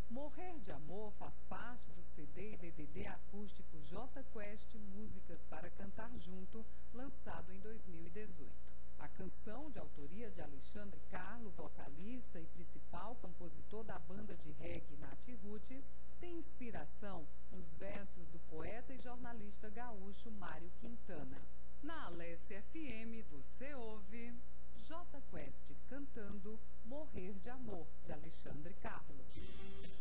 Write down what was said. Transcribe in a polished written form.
Morrer de Amor faz parte do CD e DVD acústico J Quest Músicas para Cantar Junto, lançado em 2018. A canção, de autoria de Alexandre Carlo, vocalista e principal compositor da banda de reggae Nath Roots, tem inspiração nos versos do poeta e jornalista gaúcho Mário Quintana. Na Alessia FM você ouve J Quest cantando Morrer de Amor, de Alexandre Carlo.